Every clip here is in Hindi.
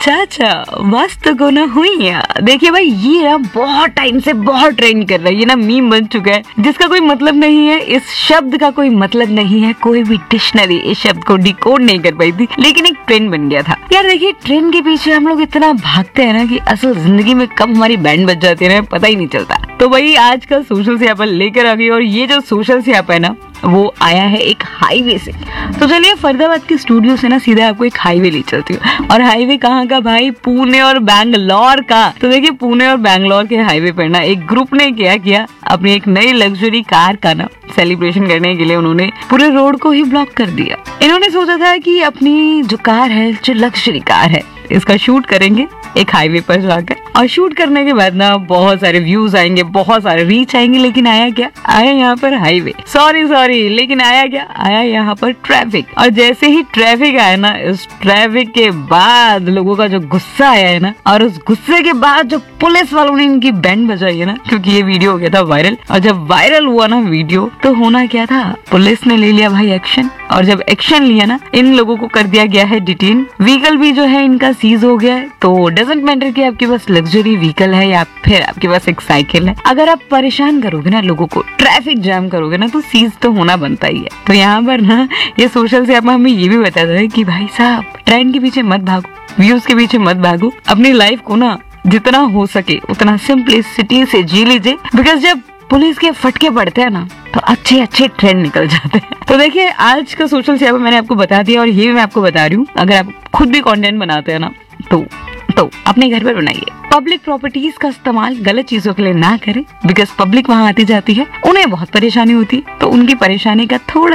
चाचा मस्त को ना हुई है। देखिए भाई, ये ना बहुत टाइम से बहुत ट्रेंड कर रहा है, ये ना मीम बन चुका है, जिसका कोई मतलब नहीं है, इस शब्द का कोई मतलब नहीं है, कोई भी डिक्शनरी इस शब्द को डिकोड नहीं कर पाई थी, लेकिन एक ट्रेंड बन गया था। यार देखिए, ट्रेंड के पीछे हम लोग इतना भागते हैं ना कि असल जिंदगी में कब हमारी बैंड बज जाती है ना, पता ही नहीं चलता। तो भाई आज का सोशल स्यापा लेकर आ गई, और ये जो सोशल स्यापा है ना, वो आया है एक हाईवे से। तो चलिए फरीदाबाद के स्टूडियो से ना सीधा आपको एक हाईवे ले चलती हूँ। और हाईवे कहाँ का भाई? पुणे और बैंगलोर का। तो देखिए, पुणे और बैंगलोर के हाईवे पर ना एक ग्रुप ने क्या किया, अपनी एक नई लग्जरी कार का ना सेलिब्रेशन करने के लिए उन्होंने पूरे रोड को ही ब्लॉक कर दिया। इन्होंने सोचा था कि अपनी जो कार है, जो लग्जरी कार है, इसका शूट करेंगे एक हाईवे पर जाकर, और शूट करने के बाद ना बहुत सारे व्यूज आएंगे, बहुत सारे रीच आएंगे, लेकिन आया क्या? आया यहाँ पर हाईवे, सॉरी, लेकिन आया क्या? आया यहाँ पर ट्रैफिक। और जैसे ही ट्रैफिक आया ना, इस ट्रैफिक के बाद लोगों का जो गुस्सा आया है ना, और उस गुस्से के बाद जो पुलिस वालों ने इनकी बैंड बजाई है ना, क्योंकि ये वीडियो हो गया था वायरल। और जब वायरल हुआ ना वीडियो, तो होना क्या था, पुलिस ने ले लिया भाई एक्शन। और जब एक्शन लिया ना, इन लोगों को कर दिया गया है डिटेन। व्हीकल भी जो है इनका सीज हो गया है। तो डजंट मैटर कि आपके पास लग्जरी व्हीकल है या फिर आपके पास एक साइकिल है, अगर आप परेशान करोगे ना लोगों को, ट्रैफिक जाम करोगे ना, तो सीज तो होना बनता ही है। तो यहाँ पर ना ये सोशल से आप हमें ये भी बताता है कि भाई साहब, ट्रेंड के पीछे मत भागो, व्यूज के पीछे मत भागो, अपनी लाइफ को ना जितना हो सके उतना सिंपलिसिटी से जी लीजिए। बिकॉज जब पुलिस के फटके पड़ते हैं ना, तो अच्छे अच्छे ट्रेंड निकल जाते हैं। तो देखिए, आज का सोशल स्यापा मैंने आपको बता दिया, और ये भी मैं आपको बता रही हूँ, अगर आप खुद भी कंटेंट बनाते हैं ना, तो अपने घर पर बनाइए। पब्लिक प्रॉपर्टीज का इस्तेमाल गलत चीजों के लिए ना करें, बिकॉज पब्लिक वहाँ आती जाती है, उन्हें बहुत परेशानी होती है। तो उनकी परेशानी का थोड़ा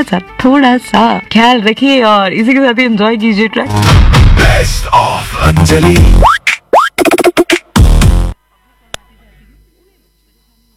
सा ख्याल रखिए, और इसी के साथ ही एंजॉय कीजिए ट्रैक। Best of Anjali।